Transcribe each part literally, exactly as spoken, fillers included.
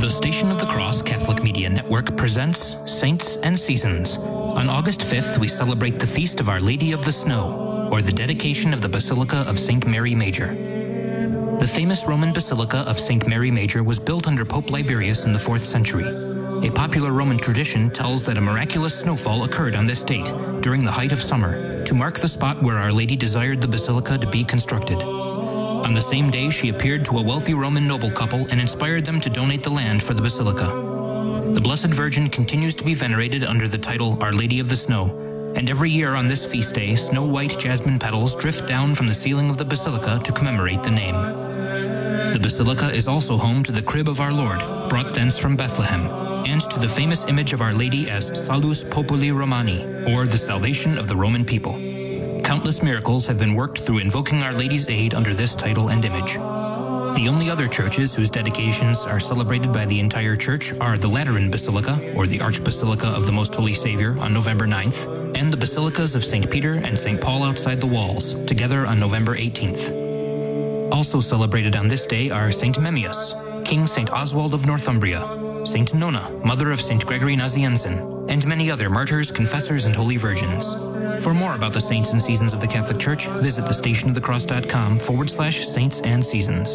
The Station of the Cross Catholic Media Network presents Saints and Seasons. On August fifth, we celebrate the Feast of Our Lady of the Snow, or the dedication of the Basilica of Saint Mary Major. The famous Roman Basilica of Saint Mary Major was built under Pope Liberius in the fourth century. A popular Roman tradition tells that a miraculous snowfall occurred on this date, during the height of summer, to mark the spot where Our Lady desired the basilica to be constructed. On the same day, she appeared to a wealthy Roman noble couple and inspired them to donate the land for the basilica. The Blessed Virgin continues to be venerated under the title Our Lady of the Snow, and every year on this feast day, snow-white jasmine petals drift down from the ceiling of the basilica to commemorate the name. The basilica is also home to the crib of our Lord, brought thence from Bethlehem, and to the famous image of Our Lady as Salus Populi Romani, or the salvation of the Roman people. Countless miracles have been worked through invoking Our Lady's aid under this title and image. The only other churches whose dedications are celebrated by the entire church are the Lateran Basilica, or the Archbasilica of the Most Holy Savior, on November ninth, and the Basilicas of Saint Peter and Saint Paul outside the walls, together on November eighteenth. Also celebrated on this day are Saint Memmius, King Saint Oswald of Northumbria, Saint Nona, mother of Saint Gregory Nazianzen, and many other martyrs, confessors, and holy virgins. For more about the saints and seasons of the Catholic Church, visit thestationofthecross.com forward slash saints and seasons.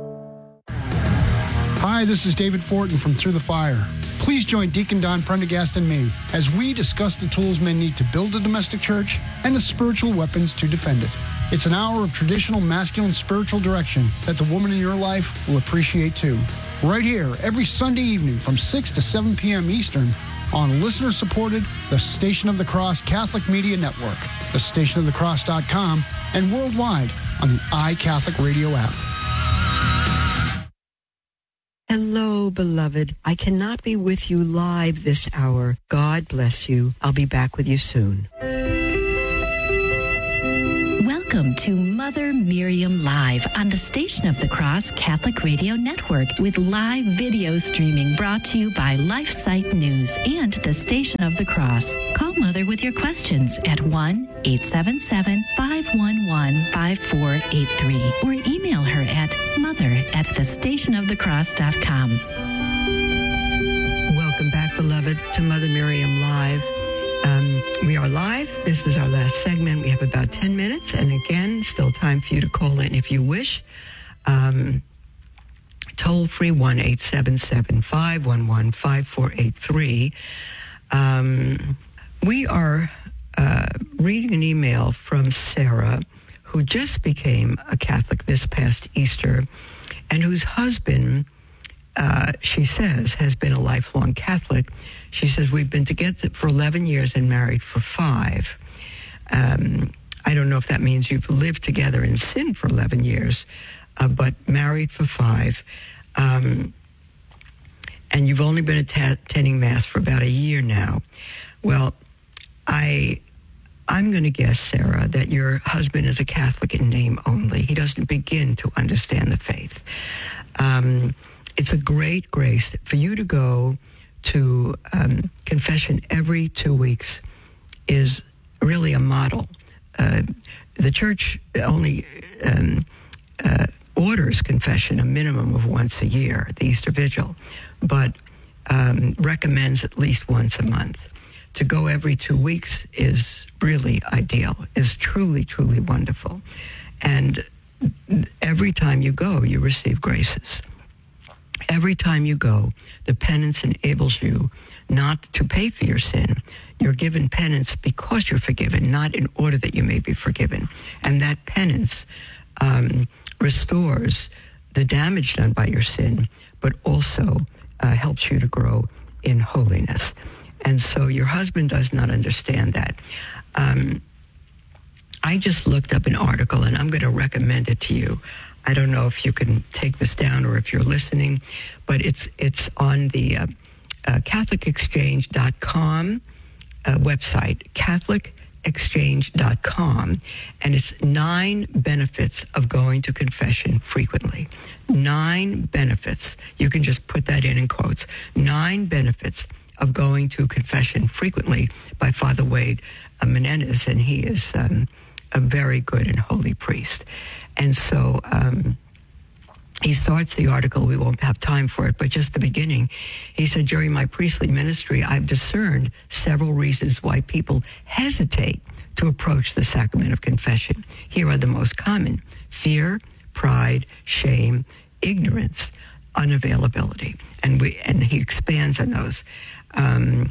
Hi, this is David Fortin from Through the Fire. Please join Deacon Don Prendergast and me as we discuss the tools men need to build a domestic church and the spiritual weapons to defend it. It's an hour of traditional masculine spiritual direction that the woman in your life will appreciate too. Right here, every Sunday evening from six to seven p.m. Eastern, on listener-supported The Station of the Cross Catholic Media Network, the station of the cross dot com, and worldwide on the iCatholic Radio app. Hello, beloved. I cannot be with you live this hour. God bless you. I'll be back with you soon. Welcome to Mother Miriam Live on the Station of the Cross Catholic Radio Network with live video streaming brought to you by LifeSite News and the Station of the Cross. Call Mother with your questions at one eight seven seven, five one one, five four eight three or email her at mother at the station of the cross dot com. Welcome back, beloved, to Mother Miriam Live. Um, we are live. This is our last segment. We have about ten minutes. And again, still time for you to call in if you wish. Um, toll free one eight seven seven, five one one, five four eight three. Um, we are uh, reading an email from Sarah, who just became a Catholic this past Easter, and whose husband, uh, she says, has been a lifelong Catholic. She says, we've been together for eleven years and married for five. Um, I don't know if that means you've lived together in sin for eleven years, uh, but married for five. Um, and you've only been att- attending Mass for about a year now. Well, I, I'm going to guess, Sarah, that your husband is a Catholic in name only. He doesn't begin to understand the faith. Um, it's a great grace for you to go to um, confession every two weeks is really a model. Uh, the church only um, uh, orders confession a minimum of once a year, the Easter Vigil, but um, recommends at least once a month. To go every two weeks is really ideal, is truly, truly wonderful. And every time you go, you receive graces. Every time you go, the penance enables you not to pay for your sin. You're given penance because you're forgiven, not in order that you may be forgiven. And that penance um, restores the damage done by your sin, but also uh, helps you to grow in holiness. And so your husband does not understand that. Um, I just looked up an article, and I'm going to recommend it to you. I don't know if you can take this down or if you're listening, but it's it's on the uh, uh, Catholic Exchange dot com uh, website, Catholic Exchange dot com, and it's nine benefits of going to confession frequently. Nine benefits. You can just put that in in quotes. Nine benefits of going to confession frequently by Father Wade uh, Menendez, and he is um, a very good and holy priest. And so um, he starts the article, we won't have time for it, but just the beginning. He said, during my priestly ministry, I've discerned several reasons why people hesitate to approach the sacrament of confession. Here are the most common: fear, pride, shame, ignorance, unavailability. And we and he expands on those. Um,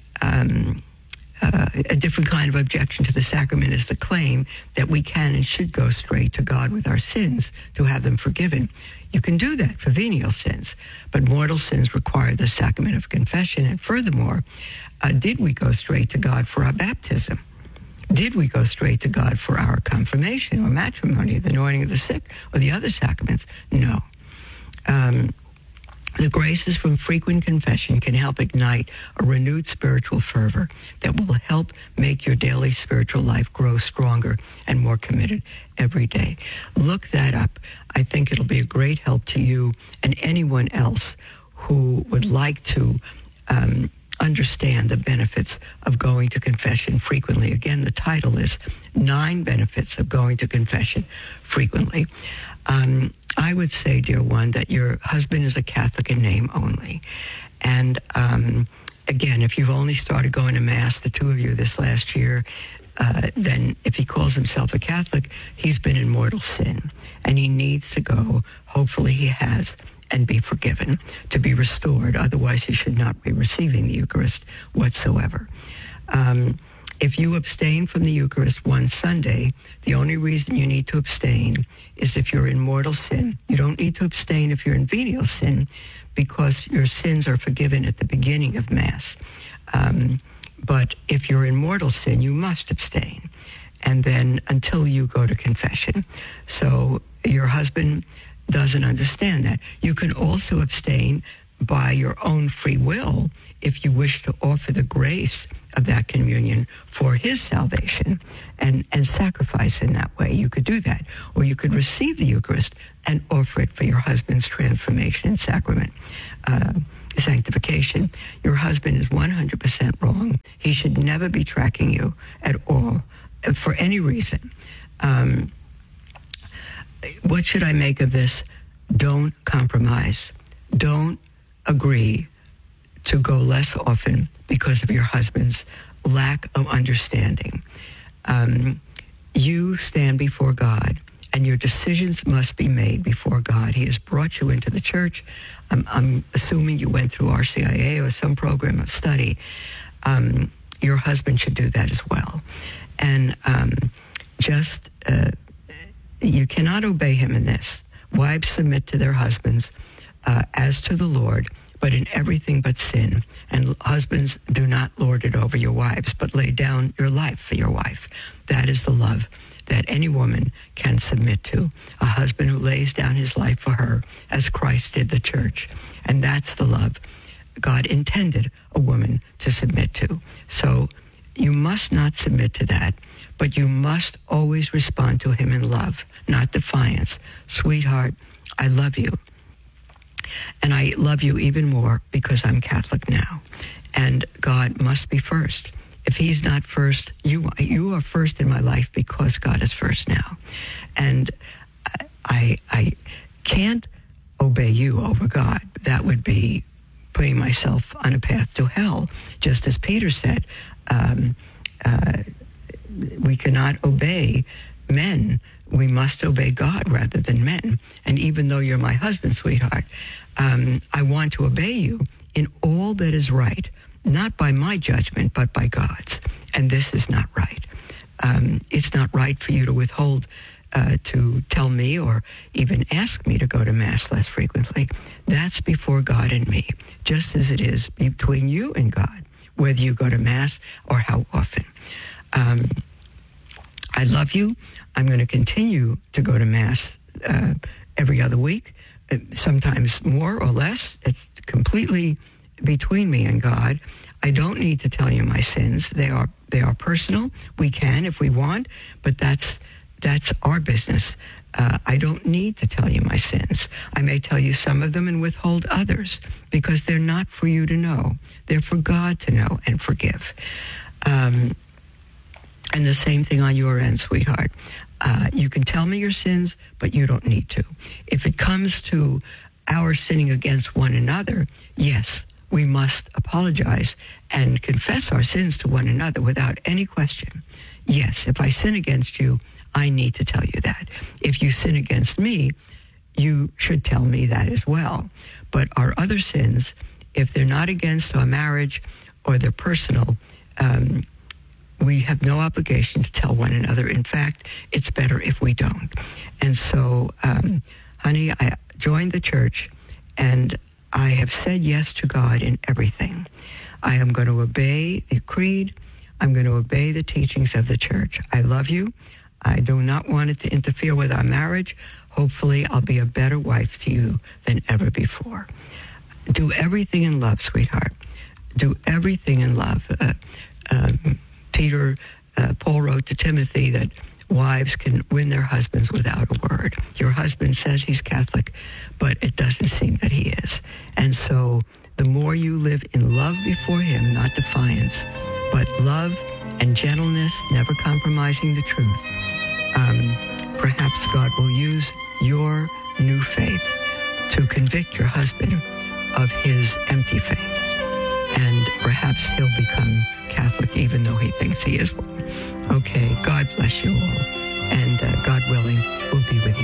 um, uh, a different kind of objection to the sacrament is the claim that we can and should go straight to God with our sins to have them forgiven. You can do that for venial sins, but mortal sins require the sacrament of confession. And furthermore, uh, did we go straight to God for our baptism? Did we go straight to God for our confirmation or matrimony, the anointing of the sick, or the other sacraments? No. Um, the graces from frequent confession can help ignite a renewed spiritual fervor that will help make your daily spiritual life grow stronger and more committed every day. Look that up. I think it'll be a great help to you and anyone else who would like to um, understand the benefits of going to confession frequently. Again, the title is Nine Benefits of Going to Confession Frequently. Um, I would say, dear one, that your husband is a Catholic in name only. And um, again, if you've only started going to Mass, the two of you, this last year, uh, then if he calls himself a Catholic, he's been in mortal sin. And he needs to go, hopefully he has, and be forgiven, to be restored. Otherwise, he should not be receiving the Eucharist whatsoever. Um, if you abstain from the Eucharist one Sunday, the only reason you need to abstain is if you're in mortal sin. You don't need to abstain if you're in venial sin, because your sins are forgiven at the beginning of Mass. Um, but if you're in mortal sin, you must abstain, and then until you go to confession. So your husband doesn't understand that. You can also abstain by your own free will if you wish to offer the grace of that communion for his salvation and, and sacrifice in that way. You could do that. Or you could receive the Eucharist and offer it for your husband's transformation and sacrament, uh, sanctification. Your husband is one hundred percent wrong. He should never be tracking you at all for any reason. Um, what should I make of this? Don't compromise. Don't agree to go less often because of your husband's lack of understanding. Um, you stand before God, and your decisions must be made before God. He has brought you into the church. I'm, I'm assuming you went through R C I A or some program of study. Um, your husband should do that as well. And um, just, uh, you cannot obey him in this. Wives submit to their husbands uh, as to the Lord, but in everything but sin. And husbands, do not lord it over your wives, but lay down your life for your wife. That is the love that any woman can submit to. A husband who lays down his life for her as Christ did the church. And that's the love God intended a woman to submit to. So you must not submit to that, but you must always respond to him in love, not defiance. Sweetheart, I love you. And I love you even more because I'm Catholic now. And God must be first. If he's not first, you you are first in my life because God is first now. And I I can't obey you over God. That would be putting myself on a path to hell. Just as Peter said, um, uh, we cannot obey men. We must obey God rather than men. And even though you're my husband, sweetheart, um, I want to obey you in all that is right, not by my judgment, but by God's. And this is not right. Um, it's not right for you to withhold, uh, to tell me or even ask me to go to Mass less frequently. That's before God and me, just as it is between you and God, whether you go to Mass or how often. Um, I love you. I'm going to continue to go to Mass uh, every other week, uh, sometimes more or less. It's completely between me and God. I don't need to tell you my sins. They are they are personal. We can if we want, but that's that's our business. Uh, I don't need to tell you my sins. I may tell you some of them and withhold others because they're not for you to know. They're for God to know and forgive. Um, and the same thing on your end, sweetheart. Uh, you can tell me your sins, but you don't need to. If it comes to our sinning against one another, yes, we must apologize and confess our sins to one another without any question. Yes, if I sin against you, I need to tell you that. If you sin against me, you should tell me that as well. But our other sins, if they're not against our marriage or they're personal, um, we have no obligation to tell one another. In fact, it's better if we don't. And so, um, honey, I joined the church, and I have said yes to God in everything. I am going to obey the creed. I'm going to obey the teachings of the church. I love you. I do not want it to interfere with our marriage. Hopefully, I'll be a better wife to you than ever before. Do everything in love, sweetheart. Do everything in love. Uh, um, Peter, uh, Paul wrote to Timothy that wives can win their husbands without a word. Your husband says he's Catholic, but it doesn't seem that he is. And so the more you live in love before him, not defiance, but love and gentleness, never compromising the truth, um, perhaps God will use your new faith to convict your husband of his empty faith. And perhaps he'll become Catholic even though he thinks he is one. Okay, God bless you all. And uh, God willing, we'll be with you.